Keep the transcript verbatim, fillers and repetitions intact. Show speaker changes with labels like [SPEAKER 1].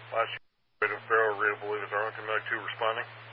[SPEAKER 1] Last year, Farrell, Rita Believe is Arlington, Mode two responding.